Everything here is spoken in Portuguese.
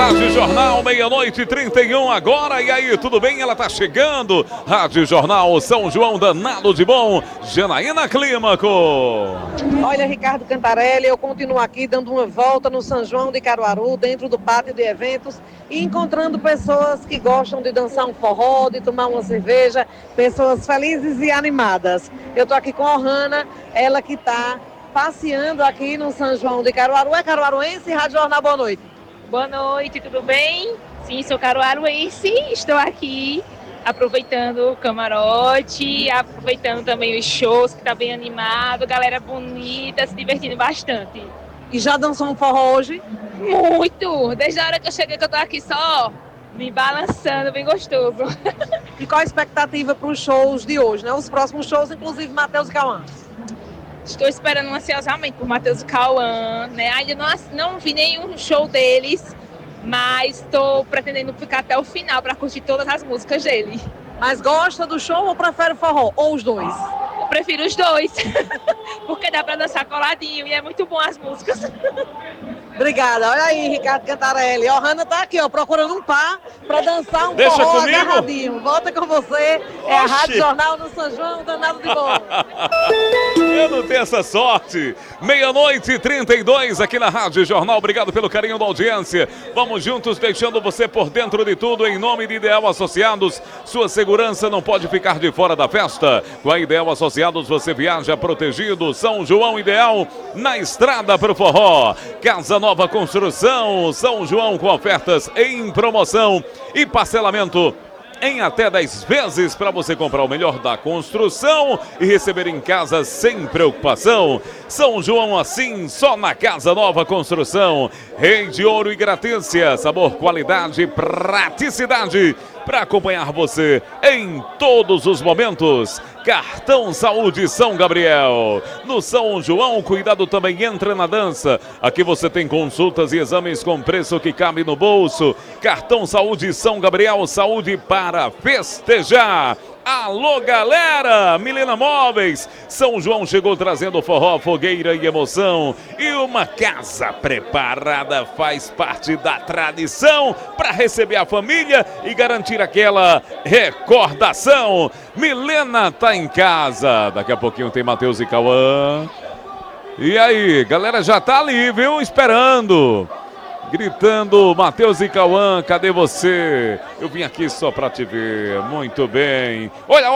Rádio Jornal, meia-noite e 31 agora. E aí, tudo bem? Ela tá chegando. Rádio Jornal São João, danado de bom. Janaína Clímaco. Olha, Ricardo Cantarelli, eu continuo aqui dando uma volta no São João de Caruaru, dentro do pátio de eventos, e encontrando pessoas que gostam de dançar um forró, de tomar uma cerveja, pessoas felizes e animadas. Eu tô aqui com a Ohana, ela que tá passeando aqui no São João de Caruaru. É caruaruense? Rádio Jornal, boa noite. Boa noite, tudo bem? Sim, sou caruaruense, estou aqui aproveitando o camarote, aproveitando também os shows, que tá bem animado, galera bonita, se divertindo bastante. E já dançou um forró hoje? Muito! Desde a hora que eu cheguei, que eu tô aqui só me balançando, bem gostoso. E qual a expectativa para os shows de hoje, né? Os próximos shows, inclusive Matheus e Cauã. Estou esperando ansiosamente por Matheus e Cauã, né? Ainda não vi nenhum show deles, mas estou pretendendo ficar até o final para curtir todas as músicas dele. Mas gosta do show ou prefere forró? Ou os dois? Eu prefiro os dois, porque dá para dançar coladinho e é muito bom as músicas. Obrigada. Olha aí, Ricardo Cantarelli. A Ohana tá aqui, ó, procurando um par para dançar um Deixa forró comigo. agarradinho. Volta com você. É a Rádio Jornal no São João, danado de bom. Eu não tenho essa sorte. Meia-noite e 32 aqui na Rádio Jornal. Obrigado pelo carinho da audiência. Vamos juntos deixando você por dentro de tudo em nome de Ideal Associados. Sua segurança não pode ficar de fora da festa. Com a Ideal Associados você viaja protegido. São João Ideal na estrada para o forró. Casa Nova Construção. São João com ofertas em promoção e parcelamento em até 10 vezes para você comprar o melhor da construção e receber em casa sem preocupação. São João assim, só na Casa Nova Construção. Rei de Ouro e Gratência, sabor, qualidade, praticidade para acompanhar você em todos os momentos. Cartão Saúde São Gabriel. No São João, cuidado também entra na dança. Aqui você tem consultas e exames com preço que cabe no bolso. Cartão Saúde São Gabriel, saúde para festejar. Alô, galera! Milena Móveis. São João chegou trazendo forró, fogueira e emoção. E uma casa preparada faz parte da tradição para receber a família e garantir aquela recordação. Milena tá em casa. Daqui a pouquinho tem Matheus e Cauã. E aí, galera já tá ali, viu? Esperando. Gritando, Matheus e Cauã, cadê você? Eu vim aqui só pra te ver. Muito bem. Olha,